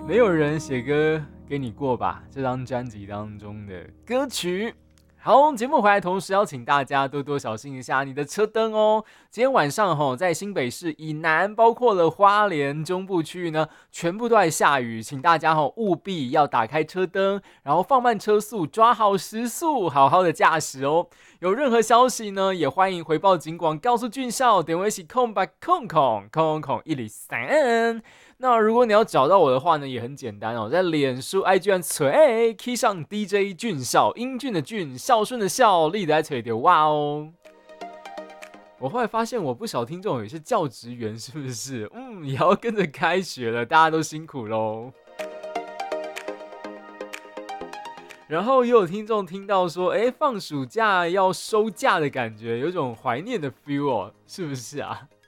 没有人写歌给你过吧？这张专辑当中的歌曲。好，节目回来同时邀请大家多多小心一下你的车灯哦。今天晚上在新北市以南，包括了花莲中部区域呢，全部都在下雨，请大家务必要打开车灯，然后放慢车速，抓好时速，好好的驾驶哦。有任何消息呢，也欢迎回报警广，告诉俊少，点为是空白空空空空103。那如果你要找到我的话呢，也很简单哦，在脸书、IG 和锤 key 上 DJ 俊少，英俊的俊，孝顺的孝，立在锤的哇哦。我后来发现，我不少听众也是教职员，是不是？也要跟着开学了，大家都辛苦喽。然后也有听众听到说，放暑假要收假的感觉，有种怀念的 feel 哦，是不是啊？